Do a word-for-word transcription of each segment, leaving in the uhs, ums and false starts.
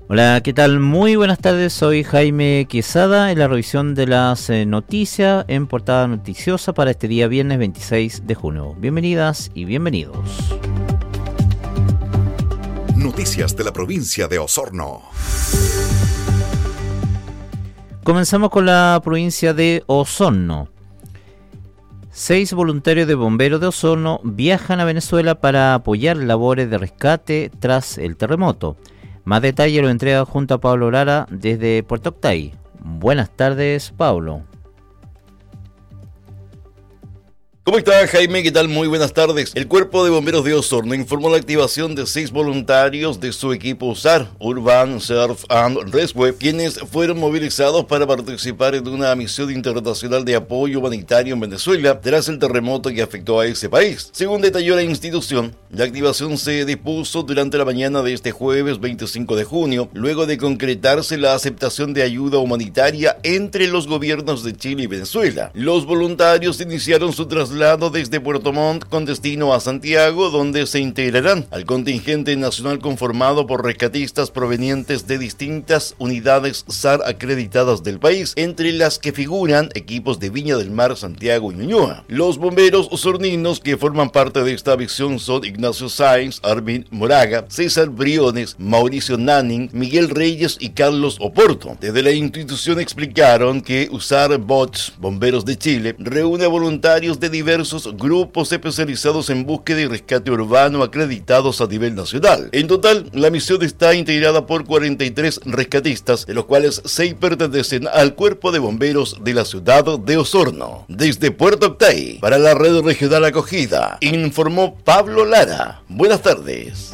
Hola, ¿qué tal? Muy buenas tardes, soy Jaime Quesada en la revisión de las eh, noticias en Portada Noticiosa para este día viernes veintiséis de junio. Bienvenidas y bienvenidos. Noticias de la provincia de Osorno. Comenzamos con la provincia de Osorno. Seis voluntarios de bomberos de Osorno viajan a Venezuela para apoyar labores de rescate tras el terremoto. Más detalle lo entrega junto a Pablo Lara desde Puerto Octay. Buenas tardes, Pablo. ¿Cómo está, Jaime? ¿Qué tal? Muy buenas tardes. El Cuerpo de Bomberos de Osorno informó la activación de seis voluntarios de su equipo U S A R, Urban Surf and Rescue, quienes fueron movilizados para participar en una misión internacional de apoyo humanitario en Venezuela tras el terremoto que afectó a ese país. Según detalló la institución, la activación se dispuso durante la mañana de este jueves veinticinco de junio, luego de concretarse la aceptación de ayuda humanitaria entre los gobiernos de Chile y Venezuela. Los voluntarios iniciaron su traslado desde Puerto Montt con destino a Santiago, donde se integrarán al contingente nacional conformado por rescatistas provenientes de distintas unidades S A R acreditadas del país, entre las que figuran equipos de Viña del Mar, Santiago y Ñuñoa. Los bomberos osorninos que forman parte de esta misión son Ignacio Sáenz, Armin Moraga, César Briones, Mauricio Nanning, Miguel Reyes y Carlos Oporto. Desde la institución explicaron que U S A R Bots, Bomberos de Chile, reúne a voluntarios de diversos grupos especializados en búsqueda y rescate urbano acreditados a nivel nacional. En total, la misión está integrada por cuarenta y tres rescatistas, de los cuales seis pertenecen al Cuerpo de Bomberos de la ciudad de Osorno. Desde Puerto Octay, para la Red Regional Acogida, informó Pablo Lara. Buenas tardes.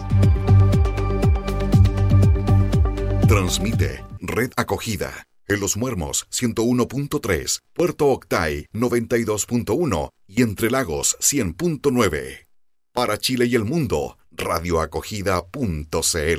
Transmite Red Acogida. En Los Muermos ciento uno punto tres, Puerto Octay noventa y dos punto uno y Entre Lagos cien punto nueve. Para Chile y el mundo, radioacogida punto cl.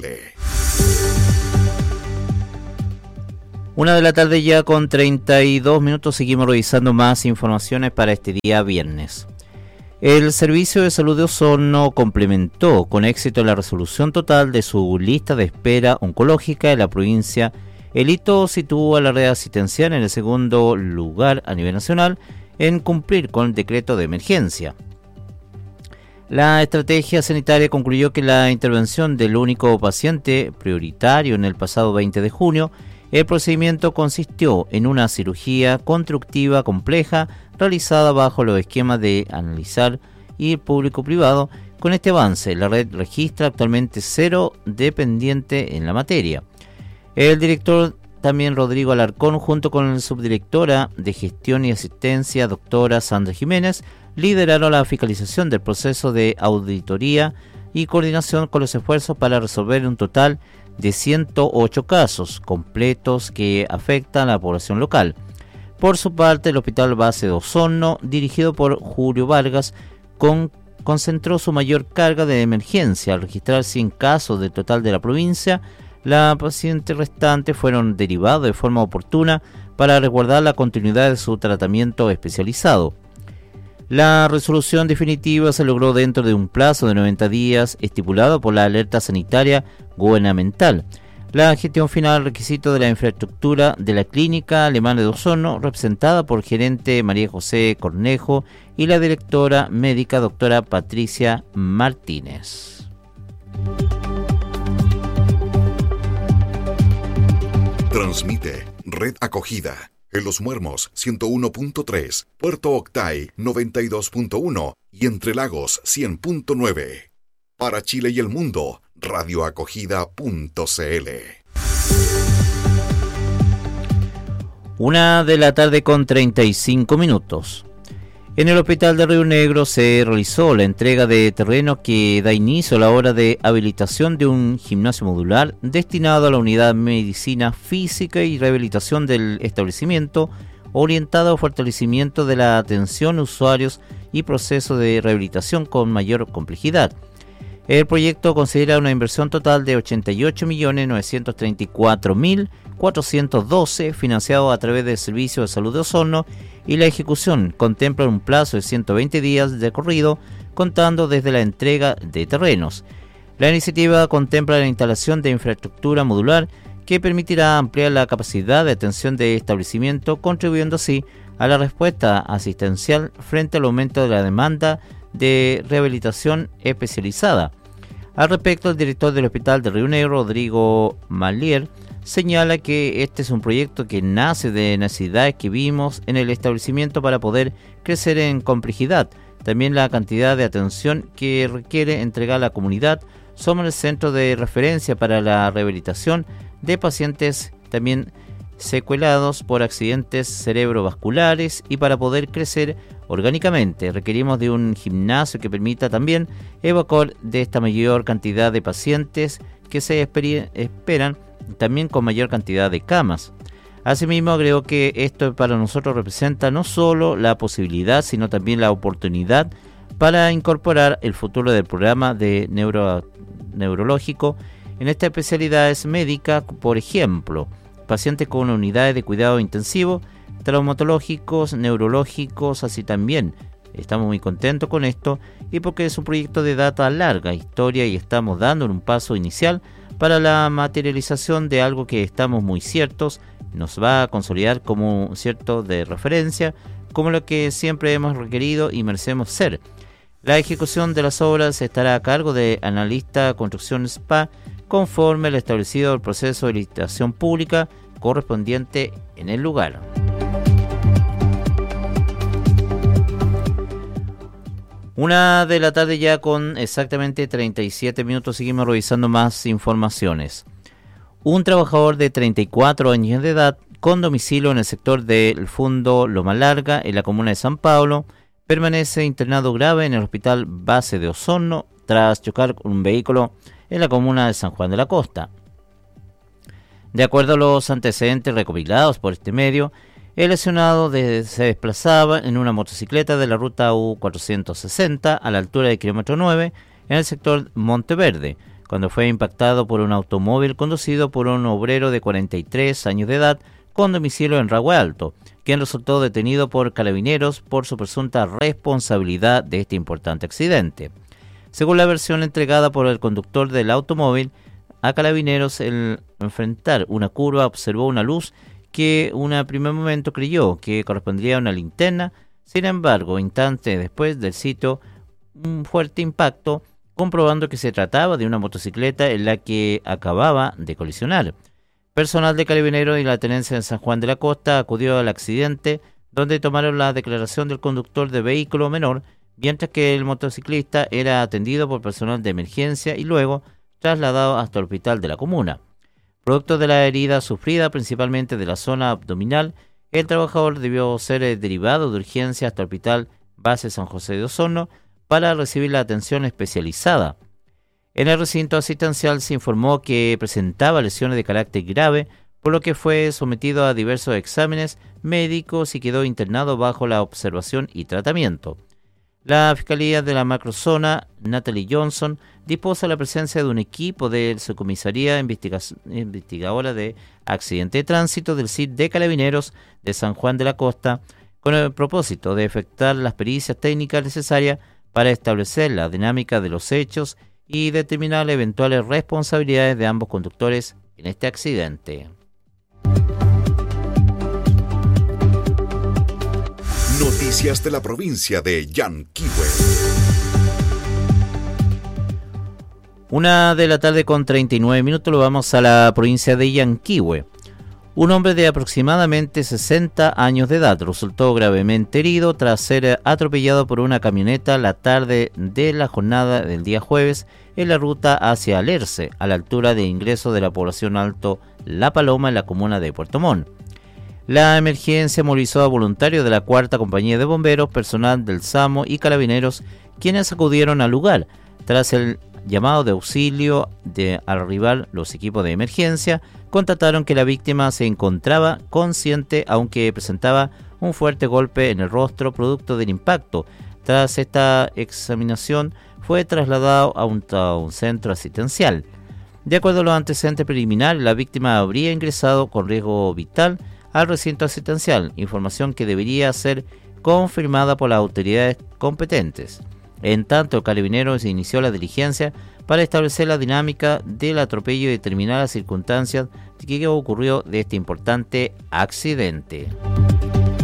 Una de la tarde ya con treinta y dos minutos, seguimos revisando más informaciones para este día viernes. El Servicio de Salud de Osorno complementó con éxito la resolución total de su lista de espera oncológica en la provincia. El hito sitúa a la red asistencial en el segundo lugar a nivel nacional en cumplir con el decreto de emergencia. La estrategia sanitaria concluyó que la intervención del único paciente prioritario en el pasado veinte de junio, el procedimiento consistió en una cirugía constructiva compleja realizada bajo los esquemas de analizar y público-privado. Con este avance, la red registra actualmente cero dependiente en la materia. El director también Rodrigo Alarcón, junto con la subdirectora de Gestión y Asistencia, doctora Sandra Jiménez, lideraron la fiscalización del proceso de auditoría y coordinación con los esfuerzos para resolver un total de ciento ocho casos completos que afectan a la población local. Por su parte, el Hospital Base de Osorno, dirigido por Julio Vargas, con, concentró su mayor carga de emergencia al registrar cien casos del total de la provincia. Las pacientes restantes fueron derivados de forma oportuna para resguardar la continuidad de su tratamiento especializado. La resolución definitiva se logró dentro de un plazo de noventa días estipulado por la alerta sanitaria gubernamental. La gestión final requisito de la infraestructura de la Clínica Alemana de Osorno, representada por el gerente María José Cornejo y la directora médica doctora Patricia Martínez. Transmite Red Acogida. En Los Muermos ciento uno punto tres, Puerto Octay noventa y dos punto uno y Entre Lagos cien punto nueve. Para Chile y el mundo, radioacogida punto cl. Una de la tarde con treinta y cinco minutos. En el Hospital de Río Negro se realizó la entrega de terreno que da inicio a la obra de habilitación de un gimnasio modular destinado a la unidad de medicina física y rehabilitación del establecimiento, orientado al fortalecimiento de la atención a usuarios y procesos de rehabilitación con mayor complejidad. El proyecto considera una inversión total de ochenta y ocho millones novecientos treinta y cuatro mil cuatrocientos doce, financiado a través del Servicio de Salud de Osorno, y la ejecución contempla un plazo de ciento veinte días de corrido, contando desde la entrega de terrenos. La iniciativa contempla la instalación de infraestructura modular que permitirá ampliar la capacidad de atención de establecimiento, contribuyendo así a la respuesta asistencial frente al aumento de la demanda de rehabilitación especializada. Al respecto, el director del Hospital de Río Negro, Rodrigo Malier, señala que este es un proyecto que nace de necesidades que vimos en el establecimiento para poder crecer en complejidad. También la cantidad de atención que requiere entregar a la comunidad. Somos el centro de referencia para la rehabilitación de pacientes también secuelados por accidentes cerebrovasculares, y para poder crecer orgánicamente requerimos de un gimnasio que permita también evacuar de esta mayor cantidad de pacientes que se esperan, también con mayor cantidad de camas. Asimismo, agregó que esto para nosotros representa no solo la posibilidad, sino también la oportunidad para incorporar el futuro del programa de neuro, neurológico en estas especialidades médicas, por ejemplo, pacientes con unidades de cuidado intensivo, traumatológicos, neurológicos, así también. Estamos muy contentos con esto y porque es un proyecto de data larga historia y estamos dando un paso inicial para la materialización de algo que estamos muy ciertos nos va a consolidar como un cierto de referencia, como lo que siempre hemos requerido y merecemos ser. La ejecución de las obras estará a cargo de Analista Construcción S P A, conforme al establecido el proceso de licitación pública correspondiente en el lugar. Una de la tarde ya con exactamente treinta y siete minutos, seguimos revisando más informaciones. Un trabajador de treinta y cuatro años de edad, con domicilio en el sector del Fundo Loma Larga, en la comuna de San Pablo, permanece internado grave en el Hospital Base de Osorno tras chocar con un vehículo en la comuna de San Juan de la Costa. De acuerdo a los antecedentes recopilados por este medio, el lesionado de, se desplazaba en una motocicleta de la ruta U cuatrocientos sesenta a la altura del kilómetro nueve en el sector Monteverde, cuando fue impactado por un automóvil conducido por un obrero de cuarenta y tres años de edad con domicilio en Ragüe Alto, quien resultó detenido por carabineros por su presunta responsabilidad de este importante accidente. Según la versión entregada por el conductor del automóvil a carabineros, al enfrentar una curva observó una luz que en un primer momento creyó que correspondía a una linterna. Sin embargo, instantes después del sitio, un fuerte impacto, comprobando que se trataba de una motocicleta en la que acababa de colisionar. Personal de Carabineros y la Tenencia de San Juan de la Costa acudió al accidente, donde tomaron la declaración del conductor de vehículo menor, mientras que el motociclista era atendido por personal de emergencia y luego trasladado hasta el hospital de la comuna. Producto de la herida sufrida principalmente de la zona abdominal, el trabajador debió ser derivado de urgencia hasta el Hospital Base San José de Osorno para recibir la atención especializada. En el recinto asistencial se informó que presentaba lesiones de carácter grave, por lo que fue sometido a diversos exámenes médicos y quedó internado bajo la observación y tratamiento. La Fiscalía de la Macrozona, Natalie Johnson, dispuso la presencia de un equipo de su comisaría investigadora de accidente de tránsito del C I D de Carabineros de San Juan de la Costa, con el propósito de efectuar las pericias técnicas necesarias para establecer la dinámica de los hechos y determinar eventuales responsabilidades de ambos conductores en este accidente. Noticias de la provincia de Yanquihue. Una de la tarde con treinta y nueve minutos, lo vamos a la provincia de Yanquihue. Un hombre de aproximadamente sesenta años de edad resultó gravemente herido tras ser atropellado por una camioneta la tarde de la jornada del día jueves en la ruta hacia Alerce, a la altura de ingreso de la población Alto La Paloma en la comuna de Puerto Montt. La emergencia movilizó a voluntarios de la cuarta Compañía de Bomberos, personal del SAMO y carabineros, quienes acudieron al lugar. Tras el llamado de auxilio de al arribar los equipos de emergencia, constataron que la víctima se encontraba consciente, aunque presentaba un fuerte golpe en el rostro producto del impacto. Tras esta examinación, fue trasladado a un, a un centro asistencial. De acuerdo a los antecedentes preliminares, la víctima habría ingresado con riesgo vital al recinto asistencial, información que debería ser confirmada por las autoridades competentes. En tanto, el Carabineros inició la diligencia para establecer la dinámica del atropello y determinar las circunstancias de que ocurrió de este importante accidente.